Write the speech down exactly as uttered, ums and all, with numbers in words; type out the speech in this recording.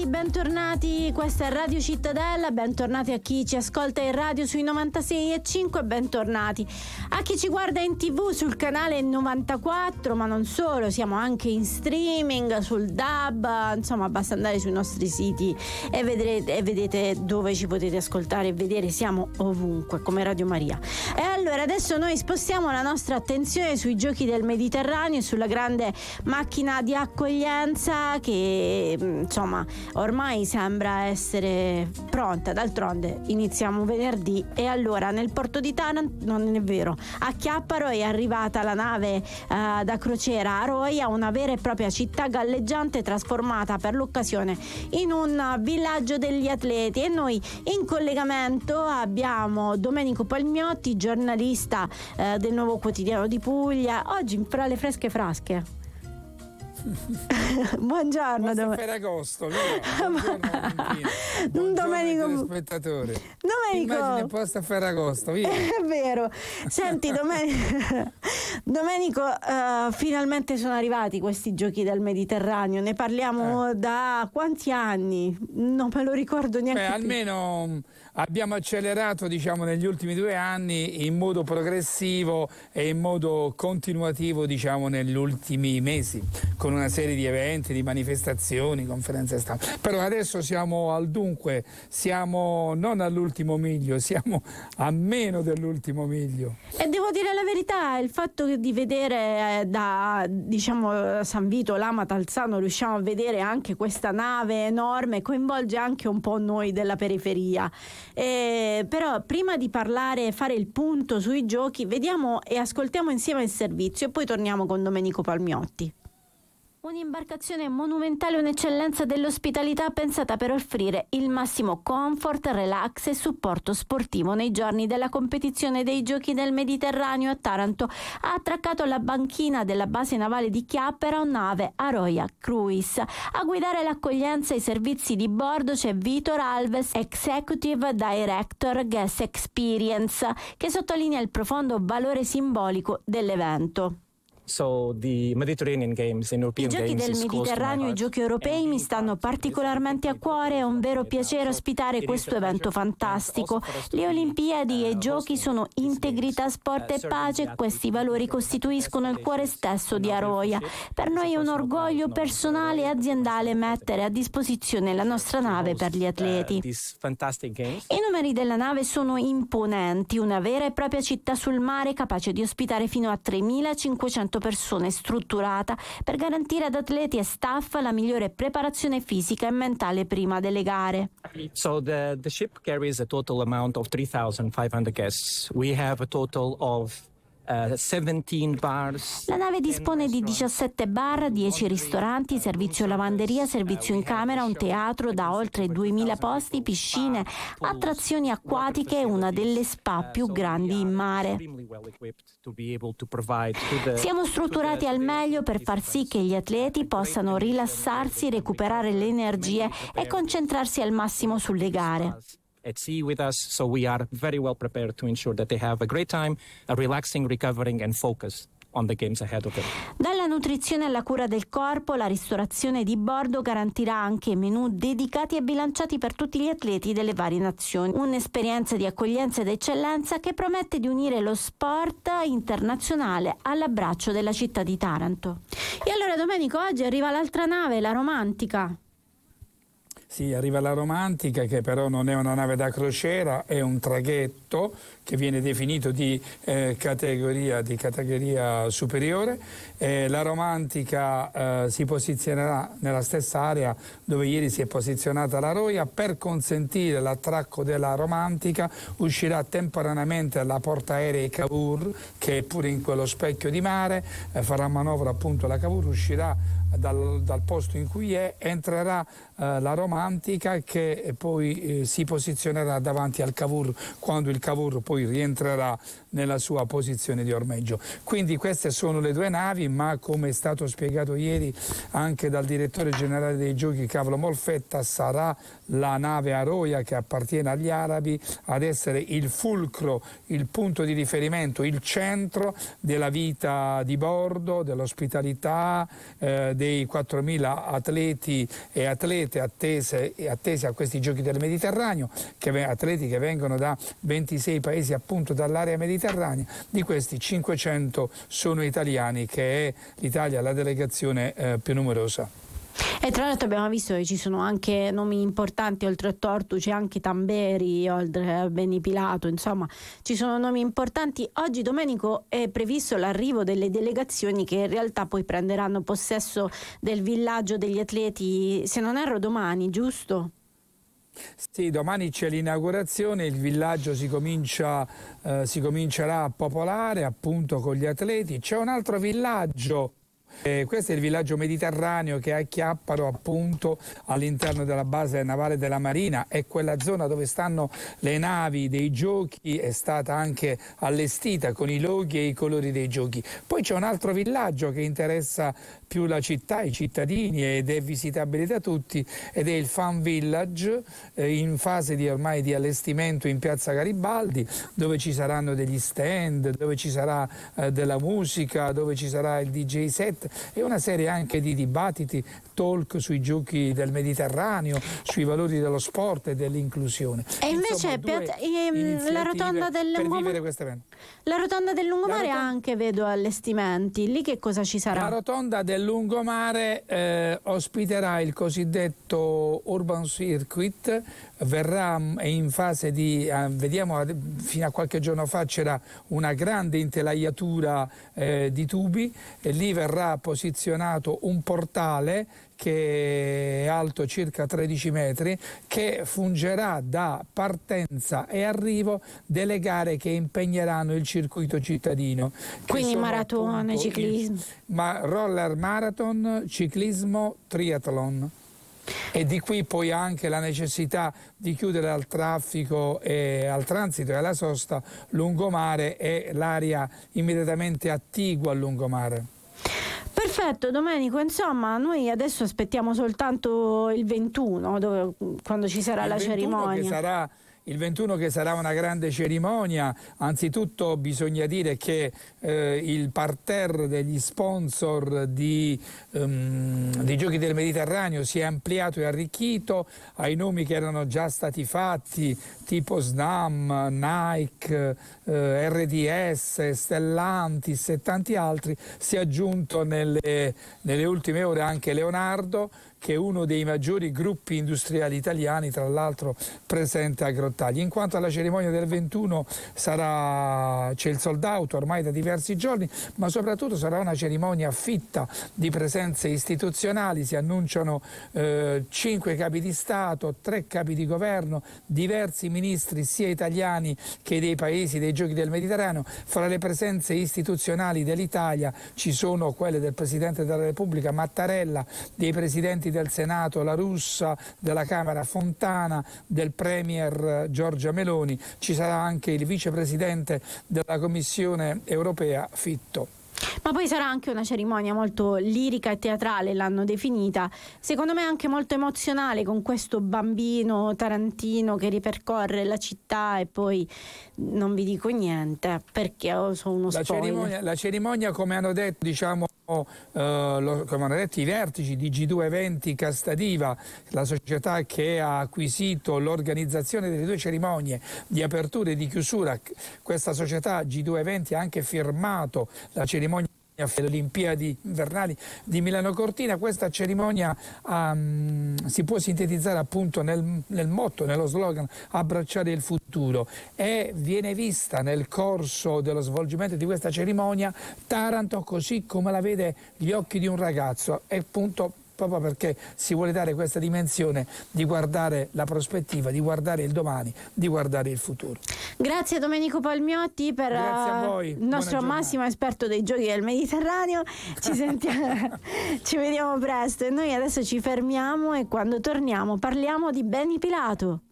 bentornati, questa è Radio Cittadella, bentornati a chi ci ascolta in radio sui novantasei e cinque, bentornati a chi ci guarda in tv sul canale novantaquattro, ma non solo, siamo anche in streaming sul D A B, insomma basta andare sui nostri siti e vedrete, e vedete dove ci potete ascoltare e vedere, siamo ovunque come Radio Maria. E allora adesso noi spostiamo la nostra attenzione sui giochi del Mediterraneo e sulla grande macchina di accoglienza che insomma ormai sembra essere pronta. D'altronde iniziamo venerdì e allora nel porto di Taranto, non è vero, a Chiapparo è arrivata la nave eh, da crociera Aroia, una vera e propria città galleggiante trasformata per l'occasione in un villaggio degli atleti, e noi in collegamento abbiamo Domenico Palmiotti, giornalista eh, del Nuovo Quotidiano di Puglia, oggi fra le fresche frasche. Buongiorno Dom- Ferragosto, buongiorno Domenico spettatori. Domenico Immagine posta a Ferragosto, via. È vero. Senti Domenico, Domenico uh, finalmente sono arrivati questi giochi del Mediterraneo, ne parliamo eh. da quanti anni? Non me lo ricordo neanche. Beh, almeno abbiamo accelerato, diciamo, negli ultimi due anni in modo progressivo e in modo continuativo, diciamo, negli ultimi mesi, con una serie di eventi, di manifestazioni, conferenze stampa. Però adesso siamo al dunque, siamo non all'ultimo miglio, siamo a meno dell'ultimo miglio. E devo dire la verità, il fatto di vedere da, diciamo, San Vito, Lama, Talzano, riusciamo a vedere anche questa nave enorme, coinvolge anche un po' noi della periferia. Eh, però prima di parlare e fare il punto sui giochi, vediamo e ascoltiamo insieme il servizio e poi torniamo con Domenico Palmiotti. Un'imbarcazione monumentale, un'eccellenza dell'ospitalità pensata per offrire il massimo comfort, relax e supporto sportivo. Nei giorni della competizione dei Giochi del Mediterraneo a Taranto ha attraccato la banchina della base navale di Chiappero nave Aroia Cruise. A guidare l'accoglienza e i servizi di bordo c'è Vitor Alves, Executive Director Guest Experience, che sottolinea il profondo valore simbolico dell'evento. So the Mediterranean Games, European I giochi Games del Mediterraneo, i giochi europei mi stanno particolarmente a cuore, è un vero piacere ospitare questo evento fantastico. Le Olimpiadi e i giochi sono integrità, sport e pace, questi valori costituiscono il cuore stesso di Aroia. Per noi è un orgoglio personale e aziendale mettere a disposizione la nostra nave per gli atleti. I numeri della nave sono imponenti, una vera e propria città sul mare capace di ospitare fino a tremilacinquecento persone, strutturata per garantire ad atleti e staff la migliore preparazione fisica e mentale prima delle gare. So the the ship carries a total amount of three thousand five hundred guests. We have a total of Uh, seventeen bars. La nave dispone di diciassette bar, dieci ristoranti, servizio lavanderia, servizio in camera, un teatro da oltre duemila posti, piscine, attrazioni acquatiche e una delle spa più grandi in mare. Siamo strutturati al meglio per far sì che gli atleti possano rilassarsi, recuperare le energie e concentrarsi al massimo sulle gare. At sea with us, so we are very well prepared to ensure that they have a great time, a relaxing, recovering and focus on the games ahead of them. Dalla nutrizione alla cura del corpo, la ristorazione di bordo garantirà anche menù dedicati e bilanciati per tutti gli atleti delle varie nazioni. Un'esperienza di accoglienza ed eccellenza che promette di unire lo sport internazionale all'abbraccio della città di Taranto. E allora Domenico, oggi arriva l'altra nave, la Romantica. Sì, arriva la Romantica, che però non è una nave da crociera, è un traghetto che viene definito di eh, categoria, di categoria superiore. Eh, la Romantica eh, si posizionerà nella stessa area dove ieri si è posizionata la Roia. Per consentire l'attracco della Romantica uscirà temporaneamente alla portaerei Cavour, che è pure in quello specchio di mare, eh, farà manovra appunto la Cavour, uscirà Dal, dal posto in cui è, entrerà eh, la Romantica, che poi eh, si posizionerà davanti al Cavour quando il Cavour poi rientrerà nella sua posizione di ormeggio. Quindi queste sono le due navi, ma come è stato spiegato ieri anche dal direttore generale dei giochi Carlo Molfetta, sarà la nave Aroia, che appartiene agli arabi, ad essere il fulcro, il punto di riferimento, il centro della vita di bordo, dell'ospitalità, eh, dei quattromila atleti e atlete attese, attese a questi giochi del Mediterraneo, che, atleti che vengono da ventisei paesi appunto dall'area mediterranea. Di questi cinquecento sono italiani, che è l'Italia la delegazione eh, più numerosa. E tra l'altro abbiamo visto che ci sono anche nomi importanti, oltre a Tortu c'è anche Tamberi, oltre a Benipilato, insomma ci sono nomi importanti. Oggi, Domenico, è previsto l'arrivo delle delegazioni che in realtà poi prenderanno possesso del villaggio degli atleti, se non erro domani, giusto? Sì, domani c'è l'inaugurazione, il villaggio si, comincia, eh, si comincerà a popolare appunto con gli atleti. C'è un altro villaggio. Eh, questo è il villaggio mediterraneo che è a Chiapparo, appunto all'interno della base navale della Marina. È quella zona dove stanno le navi dei giochi, è stata anche allestita con i loghi e i colori dei giochi. Poi c'è un altro villaggio che interessa più la città, i cittadini, ed è visitabile da tutti, ed è il Fan Village, eh, in fase di ormai di allestimento in piazza Garibaldi, dove ci saranno degli stand, dove ci sarà eh, della musica, dove ci sarà il D J set e una serie anche di dibattiti, talk sui giochi del Mediterraneo, sui valori dello sport e dell'inclusione. E invece Insomma, piazza, ehm, la rotonda del lungomare, la rotonda del lungomare rotonda... anche vedo allestimenti. Lì che cosa ci sarà? La rotonda del lungomare eh, ospiterà il cosiddetto Urban Circuit, verrà in fase di, eh, vediamo, fino a qualche giorno fa c'era una grande intelaiatura eh, di tubi, e lì verrà posizionato un portale che è alto circa tredici metri, che fungerà da partenza e arrivo delle gare che impegneranno il circuito cittadino. Quindi maratone, ciclismo. Il, ma roller marathon, ciclismo, triathlon. E di qui poi anche la necessità di chiudere al traffico e al transito e alla sosta lungomare e l'area immediatamente attigua al lungomare. Perfetto, Domenico, insomma noi adesso aspettiamo soltanto il ventuno, dove, quando ci sarà il la cerimonia. Che sarà Il ventuno che sarà una grande cerimonia. Anzitutto bisogna dire che eh, il parterre degli sponsor di, um, dei Giochi del Mediterraneo si è ampliato e arricchito ai nomi che erano già stati fatti, tipo Snam, Nike, eh, R D S, Stellantis e tanti altri. Si è aggiunto nelle, nelle ultime ore anche Leonardo, che è uno dei maggiori gruppi industriali italiani, tra l'altro presente a Grottaglie. In quanto alla cerimonia del ventuno, sarà, c'è il sold out ormai da diversi giorni, ma soprattutto sarà una cerimonia fitta di presenze istituzionali. Si annunciano eh, cinque capi di Stato, tre capi di governo, diversi ministri sia italiani che dei paesi dei Giochi del Mediterraneo. Fra le presenze istituzionali dell'Italia ci sono quelle del Presidente della Repubblica Mattarella, dei Presidenti del Senato La Russa, della Camera Fontana, del Premier Giorgia Meloni. Ci sarà anche il Vicepresidente della Commissione Europea Fitto. Ma poi sarà anche una cerimonia molto lirica e teatrale, l'hanno definita, secondo me anche molto emozionale, con questo bambino tarantino che ripercorre la città, e poi non vi dico niente perché sono uno la spoiler. Cerimonia, la cerimonia, come hanno detto, diciamo, Uh, lo, come hanno detto i vertici di G due Eventi Castadiva, la società che ha acquisito l'organizzazione delle due cerimonie di apertura e di chiusura, questa società G due Eventi ha anche firmato la cerimonia alle Olimpiadi invernali di Milano Cortina. Questa cerimonia um, si può sintetizzare appunto nel, nel motto, nello slogan abbracciare il futuro, e viene vista nel corso dello svolgimento di questa cerimonia Taranto così come la vede gli occhi di un ragazzo, e appunto proprio perché si vuole dare questa dimensione di guardare la prospettiva, di guardare il domani, di guardare il futuro. Grazie Domenico Palmiotti, per Grazie a voi. il nostro massimo esperto dei Giochi del Mediterraneo. Ci sentiamo, ci vediamo presto, e noi adesso ci fermiamo e quando torniamo parliamo di Benipilato.